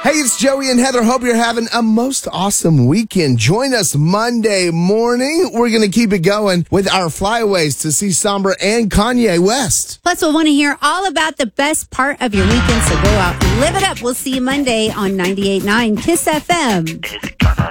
Hey, it's Joey and Heather. Hope you're having a most awesome weekend. Join us Monday morning. We're going to keep it going with our flyaways to see Sombra and Kanye West. Plus, we'll want to hear all about the best part of your weekend, so go out and live it up. We'll see you Monday on 98.9 KISS FM.